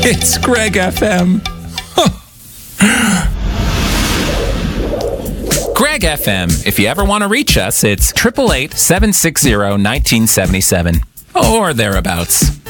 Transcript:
It's Greg FM. Greg FM. If you ever want to reach us, it's 888-760-1977 or thereabouts.